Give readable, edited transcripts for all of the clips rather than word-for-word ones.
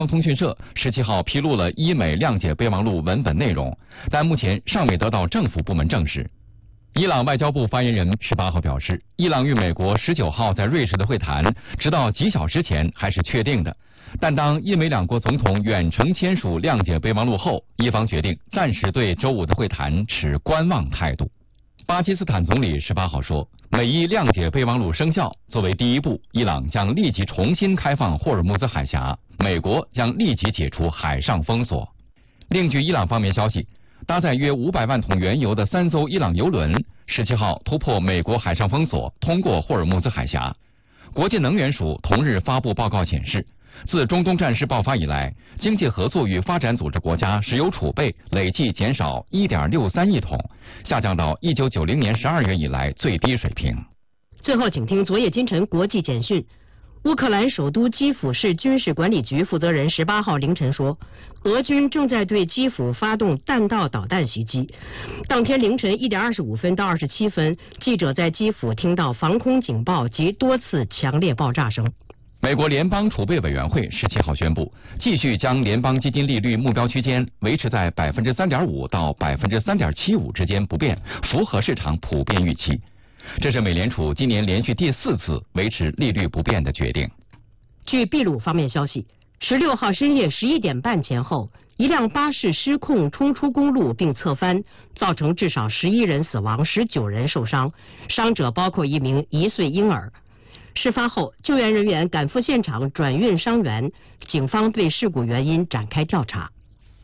通讯社17号披露了伊美谅解备忘录文本内容，但目前尚未得到政府部门证实。伊朗外交部发言人18号表示，伊朗与美国19号在瑞士的会谈，直到几小时前还是确定的。但当伊美两国总统远程签署谅解备忘录后，伊方决定暂时对周五的会谈持观望态度。巴基斯坦总理18号说，美伊谅解备忘录生效，作为第一步，伊朗将立即重新开放霍尔木兹海峡，美国将立即解除海上封锁。另据伊朗方面消息，搭载约500万桶原油的3艘伊朗油轮17号突破美国海上封锁，通过霍尔木兹海峡。国际能源署同日发布报告显示，自中东战事爆发以来，经济合作与发展组织国家石油储备累计减少 1.63 亿桶，下降到1990年12月以来最低水平。 最后，请听昨夜今晨国际简讯。乌克兰首都基辅市军事管理局负责人18号凌晨说，俄军正在对基辅发动弹道导弹袭击。当天凌晨1点25分到27分，记者在基辅听到防空警报及多次强烈爆炸声。 美国联邦储备委员会17号宣布，继续将联邦基金利率目标区间维持在 3.5% 到 3.75% 之间不变，符合市场普遍预期。这是美联储今年连续第4次维持利率不变的决定。 据秘鲁方面消息，16号深夜11点半前后，一辆巴士失控冲出公路并侧翻，造成至少11人死亡，19人受伤，伤者包括一名1岁婴儿。事发后，救援人员赶赴现场转运伤员，警方对事故原因展开调查。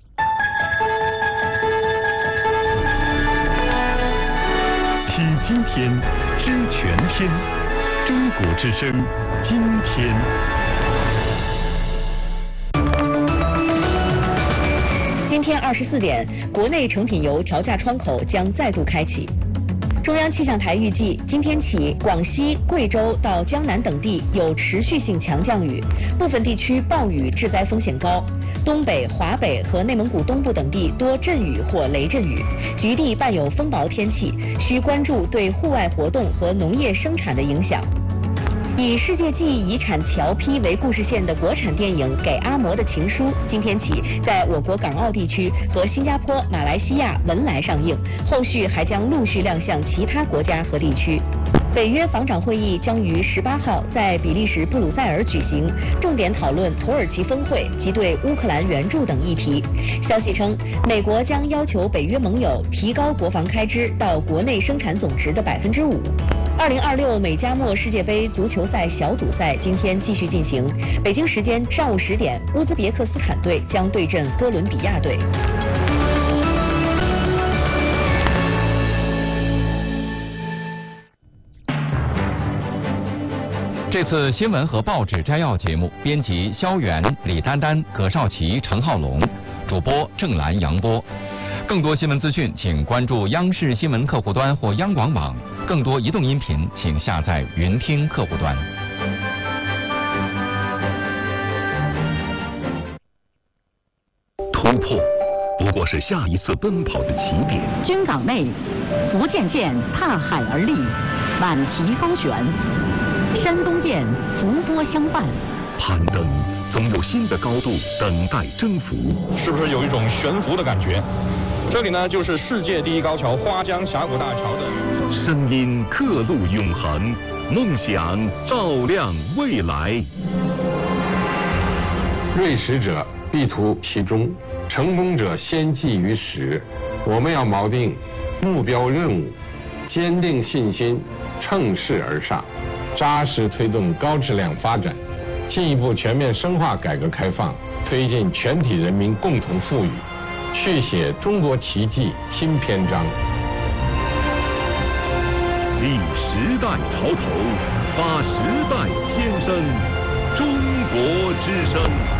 听今天，知全天，中国之声，今天。 今天24点，国内成品油调价窗口将再度开启。中央气象台预计，今天起，广西、贵州到江南等地有持续性强降雨，部分地区暴雨致灾风险高。东北、华北和内蒙古东部等地多阵雨或雷阵雨，局地伴有风雹天气，需关注对户外活动和农业生产的影响。以世界记忆遗产桥批为故事线的国产电影《给阿嬷的情书》，今天起在我国港澳地区和新加坡、马来西亚、文莱上映，后续还将陆续亮相其他国家和地区。北约防长会议将于18号在比利时布鲁塞尔举行，重点讨论土耳其峰会及对乌克兰援助等议题。消息称，美国将要求北约盟友提高国防开支到国内生产总值的5%。2026美加墨世界杯足球赛小组赛今天继续进行，北京时间上午10点，乌兹别克斯坦队将对阵哥伦比亚队。 这次新闻和报纸摘要节目，编辑肖元、李丹丹、葛少奇、陈浩龙，主播郑兰、杨波。更多新闻资讯，请关注央视新闻客户端或央广网。更多移动音频，请下载云听客户端。 突破不过是下一次奔跑的起点。 军港内，福建舰踏海而立，满旗高悬；山东舰浮波相伴。 攀登总有新的高度等待征服， 是不是有一种悬浮的感觉？这里呢，就是世界第一高桥花江峡谷大桥的。 声音刻录永恒，梦想照亮未来。 锐实者必图其中，成功者先记于始。我们要锚定目标任务，坚定信心，乘势而上，扎实推动高质量发展，进一步全面深化改革开放，推进全体人民共同富裕，续写中国奇迹新篇章。 立时代潮头，发时代先声，中国之声。